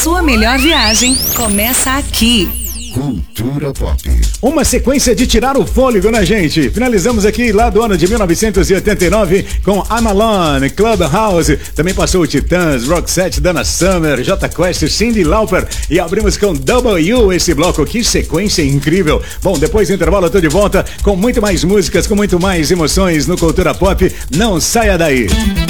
sua melhor viagem começa aqui. Cultura Pop. Uma sequência de tirar o fôlego, né, gente? Finalizamos aqui lá do ano de 1989 com I'm Alone, Clubhouse. Também passou o Titãs, Roxette, Dana Summer, J Quest, Cyndi Lauper. E abrimos com W esse bloco. Que sequência incrível. Bom, depois do intervalo eu tô de volta com muito mais músicas, com muito mais emoções no Cultura Pop. Não saia daí.